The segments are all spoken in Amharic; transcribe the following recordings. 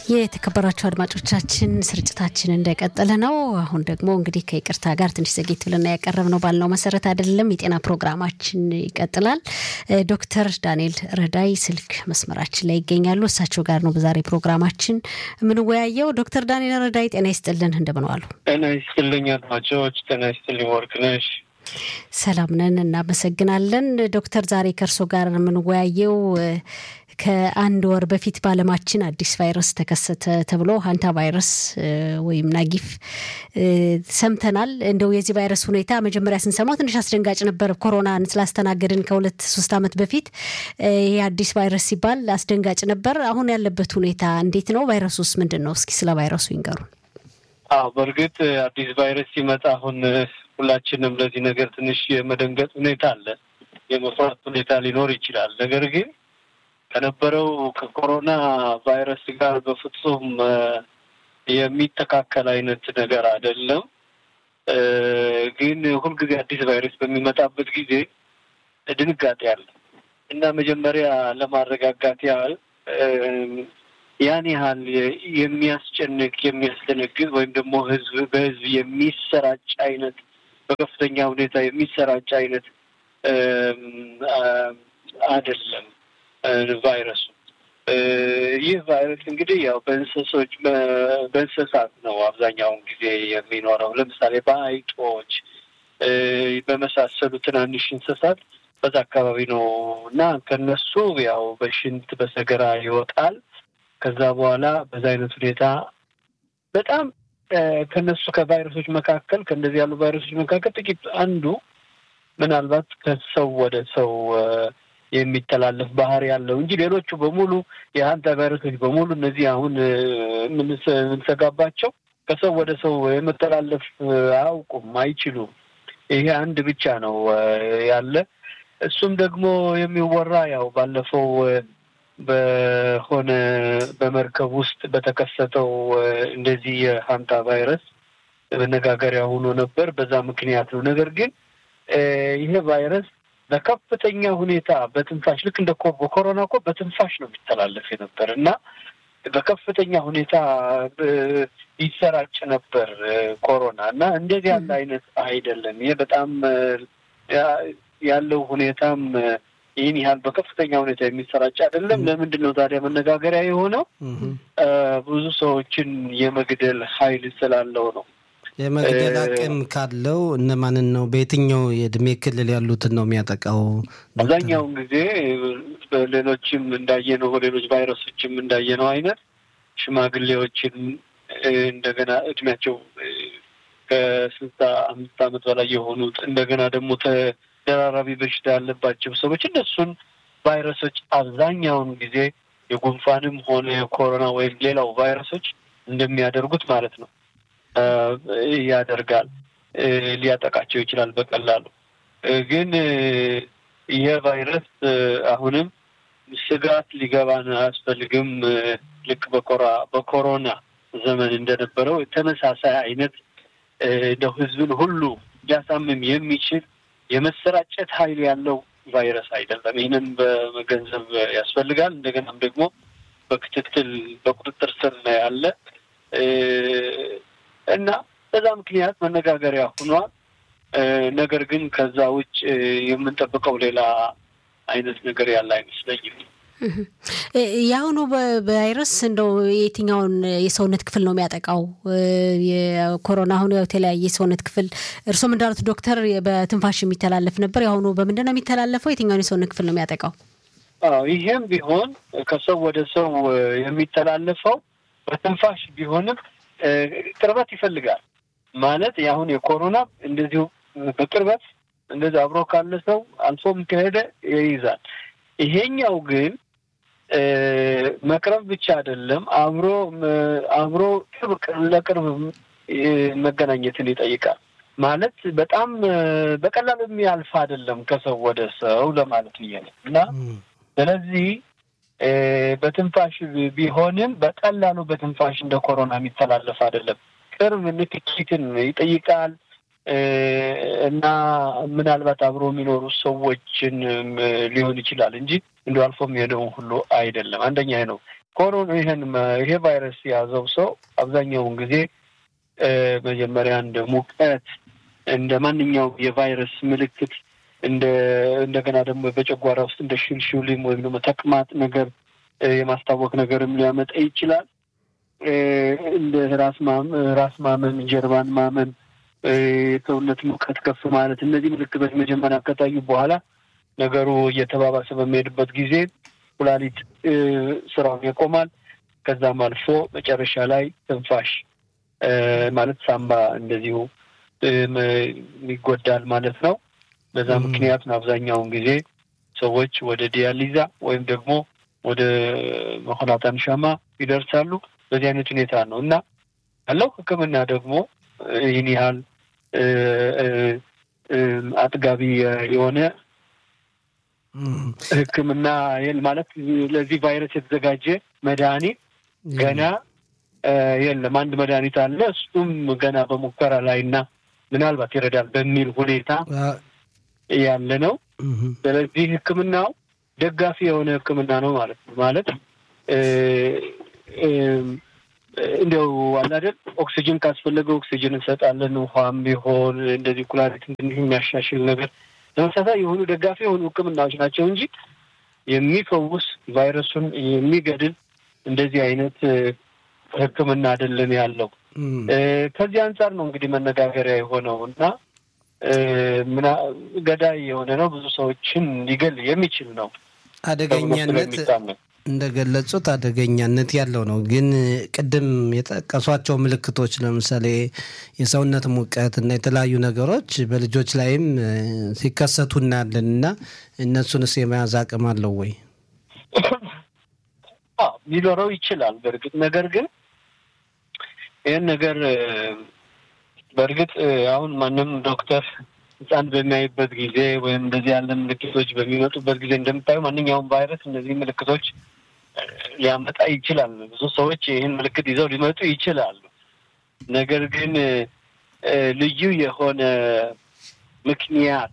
የተከበራችሁ አድማጮቻችን ስርጭታችን እንደቀጠለ ነው። አሁን ደግሞ እንግዲህ ከይቅርታ ጋር ትንሽ ዘግይት ብለና ያቀረብነው ባልነው መሰረት አይደለም የጤና ፕሮግራማችን ይቀጥላል። ዶክተር ዳንኤል ረዳይ ስልክ መስመራችን ላይ ይገኛሉ። እሳቸው ጋር ነው በዛሬ ፕሮግራማችን የምንወያየው። ዶክተር ዳንኤል ረዳይ ጤና ይስጥልን፣ እንደምን ዋሉ? ጤና ይስጥልኝ አድማጮች፣ ጤና ይስጥልኝ ወርቅነሽ። ሰላም ነን፣ እናመሰግናለን። ዶክተር ዛሬ ከርሶ ጋር የምንወያየው ከአንድ ወር በፊት ባለማችን አዲስ ቫይረስ ተከሰተ ተብሎ ሃንታ ቫይረስ ወይም ናጊፍ ሰምተናል። እንደው የዚህ ቫይረስ ሁኔታ መጀመሪያ ስንሰማው ትንሽ አስደንጋጭ ነበር። ኮሮናን ስላስተናገድን ከ2-3 ዓመት በፊት ይሄ አዲስ ቫይረስ ሲባል አስደንጋጭ ነበር። አሁን ያለበት ሁኔታ እንዴት ነው? ቫይረሱስ ምንድነው? እስኪ ስለ ቫይረሱ ይንገሩን። በእርግጥ አዲስ ቫይረስ ሲመጣ አሁን ሁላችንም ለዚህ ነገር ትንሽ የመደንገጥ ሁኔታ አለ፣ የመፍራት ሁኔታ ሊኖር ይችላል። ነገር ግን ከነበረው ከኮሮና ቫይረስ ጋር በፍጹም የሚተካከል አይነት ነገር አይደለም። ግን ሁልጊዜ አዲስ ቫይረስ በሚመጣበት ጊዜ ድንጋጤ አለ እና መጀመሪያ ለማረጋጋት ያህል ያን ያህል የሚያስጨንቅ የሚያስደነግጥ ወይም ደግሞ በህዝብ የሚሰራጭ አይነት በከፍተኛ ሁኔታ የሚሰራጭ አይነት አይደለም ቫይረሱ። ይህ ቫይረስ እንግዲህ ያው በእንስሳት ነው አብዛኛውን ጊዜ የሚኖረው። ለምሳሌ በአይጦች በመሳሰሉ ትናንሽ እንስሳት በዛ አካባቢ ነው እና ከነሱ ያው በሽንት በሰገራ ይወጣል። ከዛ በኋላ በዛ አይነት ሁኔታ በጣም ከነሱ ከቫይረሶች መካከል ከእንደዚህ ያሉ ቫይረሶች መካከል ጥቂት አንዱ ምናልባት ከሰው ወደ ሰው የሚተላለፍ ባህሪ ያለው እንጂ ሌሎቹ በሙሉ የሃንታ ቫይረሶች በሙሉ እነዚህ አሁን የምንሰጋባቸው ከሰው ወደ ሰው የመተላለፍ አያውቁም፣ አይችሉም። ይሄ አንድ ብቻ ነው ያለ። እሱም ደግሞ የሚወራ ያው ባለፈው በመርከብ ውስጥ በተከሰተው እንደዚህ የሃንታ ቫይረስ መነጋገሪያ ሆኖ ነበር። በዛ ምክንያት ነው። ነገር ግን ይሄ ቫይረስ በከፍተኛ ሁኔታ በትንፋሽ ልክ እንደ ኮሮና እኮ በትንፋሽ ነው የሚተላለፍ የነበር እና በከፍተኛ ሁኔታ ይሰራጭ ነበር ኮሮና እና እንደዚህ ያለ አይነት አይደለም። ይሄ በጣም ያለው ሁኔታም ይህን ያህል በከፍተኛ ሁኔታ የሚሰራጭ አይደለም። ለምንድን ነው ታዲያ መነጋገሪያ የሆነው? ብዙ ሰዎችን የመግደል ኃይል ስላለው ነው። የመግደል አቅም ካለው እነማንን ነው? በየትኛው የእድሜ ክልል ያሉትን ነው የሚያጠቃው? አብዛኛውን ጊዜ በሌሎችም እንዳየነው በሌሎች ቫይረሶችም እንዳየነው አይነት ሽማግሌዎችን እንደገና እድሜያቸው ከ65 ዓመት በላይ የሆኑት እንደገና ደግሞ ተደራራቢ በሽታ ያለባቸው ሰዎች እነሱን ቫይረሶች አብዛኛውን ጊዜ የጉንፋንም ሆነ የኮሮና ወይም ሌላው ቫይረሶች እንደሚያደርጉት ማለት ነው ያደርጋል፣ ሊያጠቃቸው ይችላል በቀላሉ። ግን ይሄ ቫይረስ አሁንም ስጋት ሊገባን አያስፈልግም። ልክ በኮሮና ዘመን እንደነበረው ተመሳሳይ አይነት እንደው ህዝብን ሁሉ ሊያሳምም የሚችል የመሰራጨት ኃይል ያለው ቫይረስ አይደለም። ይህንን በመገንዘብ ያስፈልጋል። እንደገናም ደግሞ በክትትል በቁጥጥር ስር ነው ያለ እና በዛ ምክንያት መነጋገሪያ ሆኗል። ነገር ግን ከዛ ውጭ የምንጠብቀው ሌላ አይነት ነገር ያለ አይመስለኝም። ያሁኑ ቫይረስ እንደው የትኛውን የሰውነት ክፍል ነው የሚያጠቃው? የኮሮና አሁን ያው የተለያየ የሰውነት ክፍል እርሶም እንዳሉት ዶክተር በትንፋሽ የሚተላለፍ ነበር። ያሁኑ በምንድን ነው የሚተላለፈው? የትኛውን የሰውነት ክፍል ነው የሚያጠቃው? ይሄም ቢሆን ከሰው ወደ ሰው የሚተላለፈው በትንፋሽ ቢሆንም ቅርበት ይፈልጋል ማለት ያሁን የኮሮና እንደዚሁ በቅርበት እንደዚህ አብሮ ካለ ሰው አልፎም ከሄደ ይይዛል። ይሄኛው ግን መቅረብ ብቻ አይደለም፣ አብሮ ለቅርብ መገናኘትን ይጠይቃል። ማለት በጣም በቀላሉ የሚያልፍ አይደለም ከሰው ወደ ሰው ለማለት ነው እና ስለዚህ በትንፋሽ ቢሆንም በቀላሉ በትንፋሽ እንደ ኮሮና የሚተላለፍ አይደለም። ቅርብ ንክኪትን ይጠይቃል እና ምናልባት አብሮ የሚኖሩ ሰዎችን ሊሆን ይችላል እንጂ እንደው አልፎ የሚሄደው ሁሉ አይደለም። አንደኛ ነው። ኮሮና ይሄ ቫይረስ ያዘው ሰው አብዛኛውን ጊዜ መጀመሪያ እንደ ሙቀት እንደ ማንኛውም የቫይረስ ምልክት እንደገና ደግሞ በጨጓራ ውስጥ እንደ ሽልሽልም ወይም ደግሞ ተቅማጥ ነገር የማስታወክ ነገርም ሊያመጣ ይችላል። እንደ ራስ ማመን፣ ጀርባን ማመን፣ የሰውነት ሙቀት ከፍ ማለት እነዚህ ምልክቶች መጀመሪያ ከታዩ በኋላ ነገሩ እየተባባሰ በሚሄድበት ጊዜ ኩላሊት ስራውን ያቆማል። ከዛም አልፎ መጨረሻ ላይ ትንፋሽ ማለት ሳምባ እንደዚሁ ይጎዳል ማለት ነው። በዛ ምክንያት ነው አብዛኛውን ጊዜ ሰዎች ወደ ዲያሊዛ ወይም ደግሞ ወደ መኮናታን ሻማ ይደርሳሉ። በዚህ አይነት ሁኔታ ነው እና ያለው ሕክምና ደግሞ ይህን ያህል አጥጋቢ የሆነ ሕክምና ማለት ለዚህ ቫይረስ የተዘጋጀ መድኃኒት ገና የለም። አንድ መድኃኒት አለ፣ እሱም ገና በሙከራ ላይና ምናልባት ይረዳል በሚል ሁኔታ ያለ ነው። ስለዚህ ሕክምናው ደጋፊ የሆነ ሕክምና ነው ማለት ነው። ማለት እንደው አይደል ኦክሲጅን ካስፈለገ ኦክሲጅን እንሰጣለን፣ ውሃም ቢሆን እንደዚህ ኩላሊትን ትንሽ የሚያሻሽል ነገር ተመሳሳይ የሆኑ ደጋፊ የሆኑ ሕክምናዎች ናቸው እንጂ የሚፈውስ ቫይረሱን የሚገድል እንደዚህ አይነት ሕክምና አይደለም ያለው። ከዚህ አንጻር ነው እንግዲህ መነጋገሪያ የሆነው እና ገዳይ የሆነ ነው፣ ብዙ ሰዎችን ሊገል የሚችል ነው። አደገኛነት እንደገለጹት አደገኛነት ያለው ነው። ግን ቅድም የጠቀሷቸው ምልክቶች ለምሳሌ የሰውነት ሙቀት እና የተለያዩ ነገሮች በልጆች ላይም ሲከሰቱ እናያለን እና እነሱንስ የመያዝ አቅም አለው ወይ? ሊኖረው ይችላል በእርግጥ። ነገር ግን ይህን ነገር በእርግጥ አሁን ማንም ዶክተር ህፃን በሚያይበት ጊዜ ወይም እንደዚህ ያለ ምልክቶች በሚመጡበት ጊዜ እንደምታዩ ማንኛውም ቫይረስ እነዚህ ምልክቶች ሊያመጣ ይችላል። ብዙ ሰዎች ይህን ምልክት ይዘው ሊመጡ ይችላሉ። ነገር ግን ልዩ የሆነ ምክንያት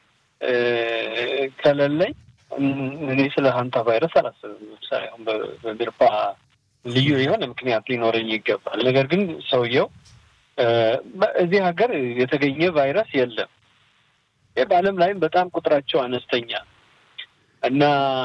ከሌለኝ እኔ ስለ ሃንታ ቫይረስ አላስብም። ለምሳሌ አሁን በሚርፓ ልዩ የሆነ ምክንያት ሊኖረኝ ይገባል። ነገር ግን ሰውየው እዚህ ሀገር የተገኘ ቫይረስ የለም። በዓለም ላይም በጣም ቁጥራቸው አነስተኛ እና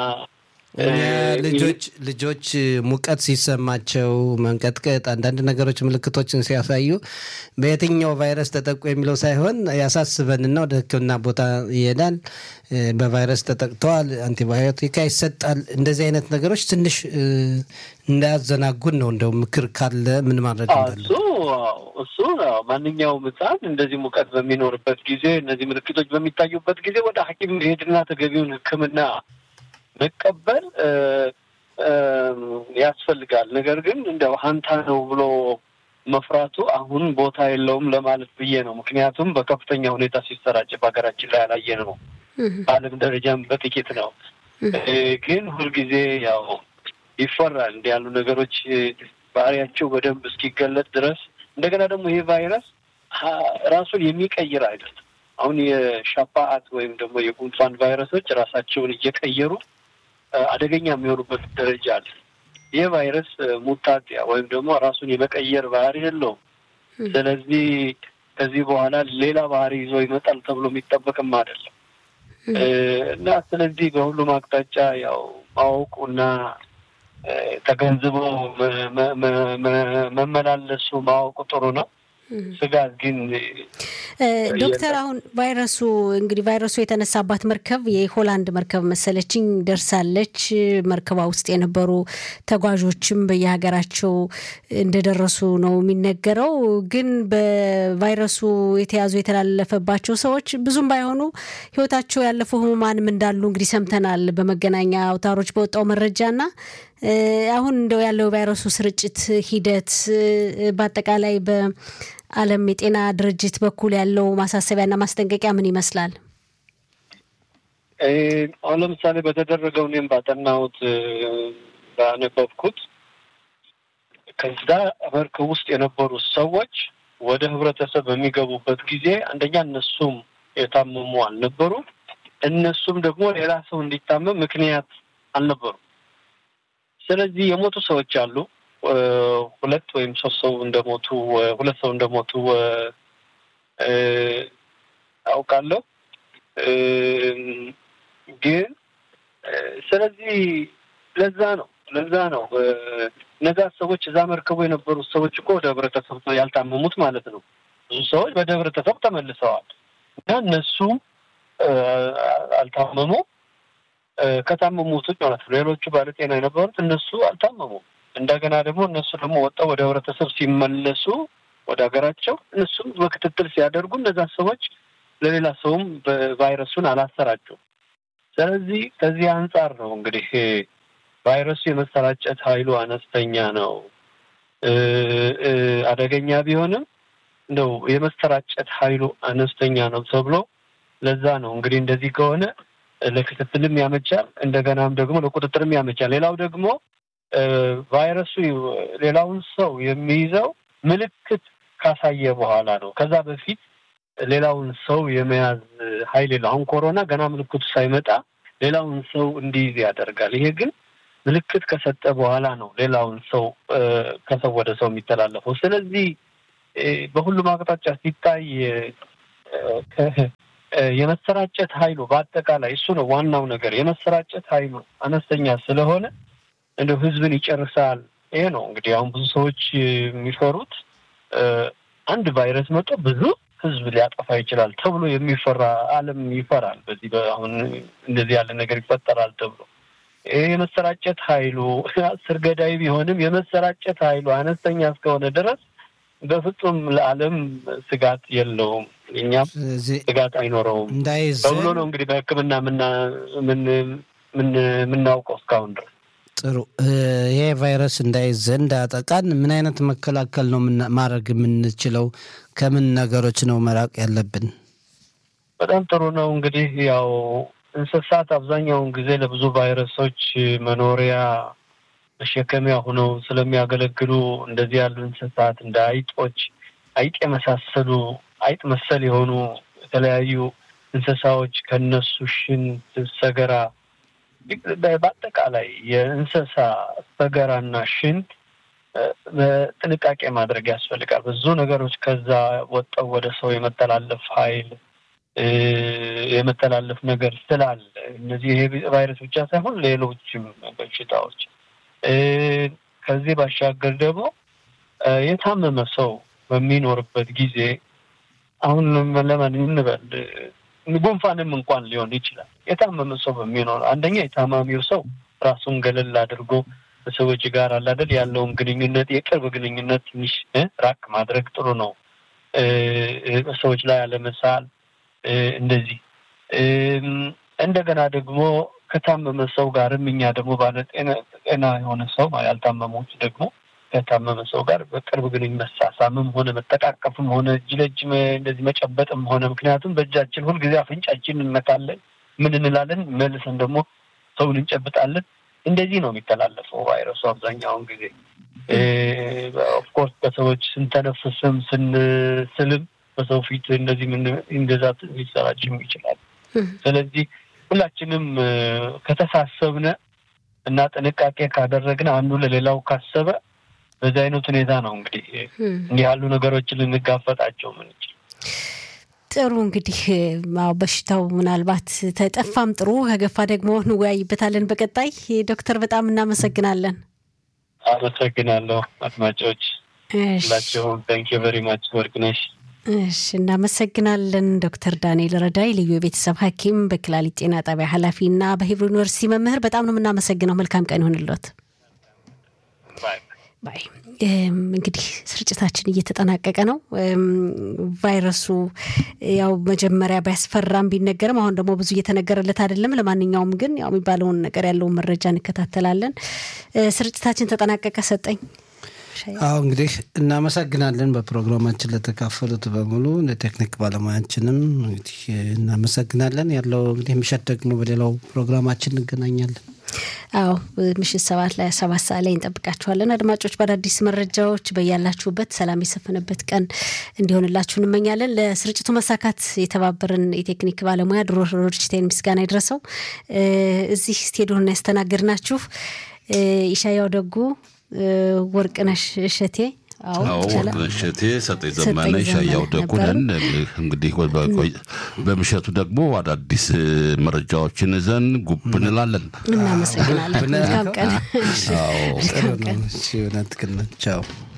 ልጆች ሙቀት ሲሰማቸው መንቀጥቀጥ፣ አንዳንድ ነገሮች ምልክቶችን ሲያሳዩ በየትኛው ቫይረስ ተጠቁ የሚለው ሳይሆን ያሳስበንና ወደ ሕክምና ቦታ ይሄዳል። በቫይረስ ተጠቅተዋል፣ አንቲባዮቲካ ይሰጣል። እንደዚህ አይነት ነገሮች ትንሽ እንዳያዘናጉን ነው። እንደው ምክር ካለ ምን ማድረግ እንዳለ እሱ ማንኛውም ሕፃን እንደዚህ ሙቀት በሚኖርበት ጊዜ እነዚህ ምልክቶች በሚታዩበት ጊዜ ወደ ሐኪም መሄድና ተገቢውን ሕክምና መቀበል ያስፈልጋል። ነገር ግን እንደው ሃንታ ነው ብሎ መፍራቱ አሁን ቦታ የለውም ለማለት ብዬ ነው። ምክንያቱም በከፍተኛ ሁኔታ ሲሰራጭ በሀገራችን ላይ ያላየ ነው። በዓለም ደረጃም በጥቂት ነው። ግን ሁልጊዜ ያው ይፈራል እንዲህ ያሉ ነገሮች ባህሪያቸው በደንብ እስኪገለጥ ድረስ። እንደገና ደግሞ ይሄ ቫይረስ ራሱን የሚቀይር አይደለም። አሁን የሻፓአት ወይም ደግሞ የጉንፋን ቫይረሶች ራሳቸውን እየቀየሩ አደገኛ የሚሆኑበት ደረጃ አለ። ይህ ቫይረስ ሙታቲያ ወይም ደግሞ ራሱን የመቀየር ባህሪ የለውም። ስለዚህ ከዚህ በኋላ ሌላ ባህሪ ይዞ ይመጣል ተብሎ የሚጠበቅም አይደለም እና ስለዚህ በሁሉም አቅጣጫ ያው ማወቁና ተገንዝቦ መመላለሱ ማወቁ ጥሩ ነው። ስጋት ግን ዶክተር አሁን ቫይረሱ የተነሳባት መርከብ የሆላንድ መርከብ መሰለችኝ ደርሳለች። መርከቧ ውስጥ የነበሩ ተጓዦችም በየሀገራቸው እንደደረሱ ነው የሚነገረው። ግን በቫይረሱ የተያዙ የተላለፈባቸው ሰዎች ብዙም ባይሆኑ ህይወታቸው ያለፈው ህሙማንም እንዳሉ እንግዲህ ሰምተናል በመገናኛ አውታሮች በወጣው መረጃና አሁን እንደው ያለው ቫይረሱ ስርጭት ሂደት በአጠቃላይ በዓለም የጤና ድርጅት በኩል ያለው ማሳሰቢያና ማስጠንቀቂያ ምን ይመስላል? አሁን ለምሳሌ በተደረገው እኔም ባጠናሁት ባነበብኩት ከዛ መርከብ ውስጥ የነበሩ ሰዎች ወደ ህብረተሰብ በሚገቡበት ጊዜ አንደኛ እነሱም የታመሙ አልነበሩ፣ እነሱም ደግሞ ሌላ ሰው እንዲታመም ምክንያት አልነበሩ። ስለዚህ የሞቱ ሰዎች አሉ 2 ወይም 3 ሰው እንደሞቱ 2 ሰው እንደሞቱ አውቃለሁ ግን ስለዚህ ለዛ ነው እነዛ ሰዎች እዛ መርከቡ የነበሩ ሰዎች እኮ ወደ ህብረተሰቡ ያልታመሙት ማለት ነው ብዙ ሰዎች ወደ ህብረተሰቡ ተመልሰዋል እና እነሱ አልታመሙ ከታመሙት ማለት ነው ሌሎቹ ባለጤና የነበሩት እነሱ አልታመሙ እንደገና ደግሞ እነሱ ደግሞ ወጣው ወደ ህብረተሰብ ሲመለሱ ወደ ሀገራቸው እነሱም በክትትል ሲያደርጉ እነዛ ሰዎች ለሌላ ሰውም ቫይረሱን አላሰራጩም ስለዚህ ከዚህ አንፃር ነው እንግዲህ ቫይረሱ የመሰራጨት ኃይሉ አነስተኛ ነው አደገኛ ቢሆንም ነው የመሰራጨት ኃይሉ አነስተኛ ነው ተብሎ ለዛ ነው እንግዲህ እንደዚህ ከሆነ ለክትትልም ያመቻል እንደገናም ደግሞ ለቁጥጥርም ያመቻል ሌላው ደግሞ ቫይረሱ ሌላውን ሰው የሚይዘው ምልክት ካሳየ በኋላ ነው ከዛ በፊት ሌላውን ሰው የመያዝ ኃይል ነው አሁን ኮሮና ገና ምልክቱ ሳይመጣ ሌላውን ሰው እንዲይዝ ያደርጋል ይሄ ግን ምልክት ከሰጠ በኋላ ነው ሌላውን ሰው ከሰው ወደ ሰው የሚተላለፈው ስለዚህ በሁሉም አቅጣጫ ሲታይ የመሰራጨት ኃይሉ በአጠቃላይ እሱ ነው ዋናው ነገር የመሰራጨት ኃይሉ አነስተኛ ስለሆነ እንደው ህዝብን ይጨርሳል ይሄ ነው እንግዲህ አሁን ብዙ ሰዎች የሚፈሩት አንድ ቫይረስ መጥቶ ብዙ ህዝብ ሊያጠፋ ይችላል ተብሎ የሚፈራ ዓለም ይፈራል በዚህ አሁን እንደዚህ ያለ ነገር ይፈጠራል ተብሎ የመሰራጨት ኃይሉ አስር ገዳይ ቢሆንም የመሰራጨት ኃይሉ አነስተኛ እስከሆነ ድረስ በፍጹም ለዓለም ስጋት የለውም እኛም ስጋት አይኖረውም ተብሎ ነው እንግዲህ በሕክምና ምን ናውቀው እስካሁን ድረስ ጥሩ ይሄ ቫይረስ እንዳይዘን እንዳያጠቃን ምን አይነት መከላከል ነው ማድረግ የምንችለው ከምን ነገሮች ነው መራቅ ያለብን በጣም ጥሩ ነው እንግዲህ ያው እንስሳት አብዛኛውን ጊዜ ለብዙ ቫይረሶች መኖሪያ መሸከሚያ ሆነው ስለሚያገለግሉ እንደዚህ ያሉ እንስሳት እንደ አይጥ የመሳሰሉ አይጥ መሰል የሆኑ የተለያዩ እንስሳዎች ከነሱ ሽንት ሰገራ በአጠቃላይ የእንስሳ ሰገራና ሽንት ጥንቃቄ ማድረግ ያስፈልጋል ብዙ ነገሮች ከዛ ወጣው ወደ ሰው የመተላለፍ ኃይል የመተላለፍ ነገር ስላለ እነዚህ ይሄ ቫይረስ ብቻ ሳይሆን ሌሎችም በሽታዎች ከዚህ ባሻገር ደግሞ የታመመ ሰው በሚኖርበት ጊዜ አሁን ለማን እንበል ጉንፋንም እንኳን ሊሆን ይችላል የታመመ ሰው በሚኖር አንደኛ የታማሚው ሰው ራሱን ገለል አድርጎ በሰዎች ጋር አላደል ያለውን ግንኙነት የቅርብ ግንኙነት ትንሽ ራቅ ማድረግ ጥሩ ነው በሰዎች ላይ አለመሳል እንደዚህ እንደገና ደግሞ ከታመመ ሰው ጋርም እኛ ደግሞ ባለጤና የሆነ ሰው ያልታመሙት ደግሞ ከታመመ ሰው ጋር በቅርብ ግንኙነት መሳሳምም ሆነ መጠቃቀፍም ሆነ እጅ ለእጅ እንደዚህ መጨበጥም ሆነ ምክንያቱም በእጃችን ሁሉ ጊዜ አፍንጫችን እንነካለን ምን እንላለን መልሰን ደግሞ ሰውን እንጨብጣለን እንደዚህ ነው የሚተላለፈው ቫይረሱ አብዛኛውን ጊዜ ኦፍ ኮርስ ከሰዎች ስንተነፍስም ስንስልም በሰው ፊት እንደዚህ እንደዛት ሊሰራጭም ይችላል ስለዚህ ሁላችንም ከተሳሰብነ እና ጥንቃቄ ካደረግን አንዱ ለሌላው ካሰበ በዛ አይነት ሁኔታ ነው እንግዲህ እንዲህ ያሉ ነገሮችን ልንጋፈጣቸው ምንጭ ጥሩ እንግዲህ በሽታው ምናልባት ተጠፋም ጥሩ ከገፋ ደግሞ እንወያይበታለን በቀጣይ ዶክተር በጣም እናመሰግናለን አመሰግናለሁ አድማጮች ሁላችሁም thank you very much ወርቅነሽ እሺ እናመሰግናለን ዶክተር ዳንኤል ረዳይ ልዩ የቤተሰብ ሐኪም በክላሊት ጤና ጣቢያ ኃላፊና በሂብሩ ዩኒቨርሲቲ መምህር በጣም ነው እናመሰግነው መልካም ቀን ይሁንልዎት ባይ እንግዲህ ስርጭታችን እየተጠናቀቀ ነው ቫይረሱ ያው መጀመሪያ ባስፈራም ቢነገርም አሁን ደግሞ ብዙ እየተነገረለት አይደለም ለማንኛውም ግን ያው የሚባለውን ነገር ያለው መረጃ እንከታተላለን ስርጭታችን ተጠናቀቀ ሰጠኝ አዎ እንግዲህ እናመሰግናለን በፕሮግራማችን ለተካፈሉት በሙሉ ለቴክኒክ ባለሙያችንም እንግዲህ እናመሰግናለን ያለው እንግዲህ ምሽት ደግሞ በሌላው ፕሮግራማችን እንገናኛለን አዎ ምሽት 7 ሰዓት ላይ እንጠብቃችኋለን አድማጮች በአዲስ መረጃዎች በያላችሁበት ሰላም የሰፈነበት ቀን እንዲሆንላችሁ እንመኛለን ለስርጭቱ መሳካት የተባበረን የቴክኒክ ባለሙያ ድሮሮችቴን ምስጋና ይድረሰው እዚህ ስቱዲዮን ያስተናግድናችሁ ኢሻያው ደጉ ወርቅነሽ እሸቴ ወርቅነሽ ሰጠኝ ዘመነ ኢሻያው ደጉ ነን እንግዲህ በምሽቱ ደግሞ አዳዲስ መረጃዎችን ይዘን ጉብ እንላለን እናመሰግናለን መልካም ቀን አዎ ቻው